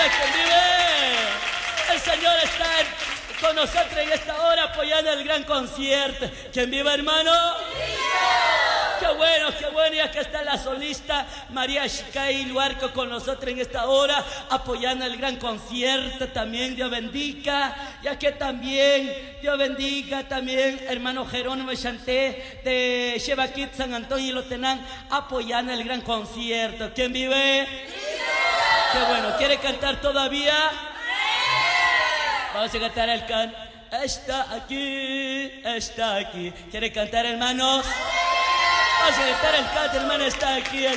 vive? ¿Quién vive? El Señor está con nosotros en esta hora apoyando el gran concierto. ¿Quién vive, hermano? Qué bueno, ya que está la solista María Shkai Luarco con nosotros en esta hora, apoyando el gran concierto. También Dios bendiga, ya que también Dios bendiga también hermano Jerónimo Chanté de Shebakit San Antonio y Lotenán, apoyando el gran concierto. ¿Quién vive? Qué bueno, ¿quiere cantar todavía? Vamos a cantar el can. Está aquí. ¿Quiere cantar, hermanos? Vamos a cantar el canto, hermano, está aquí.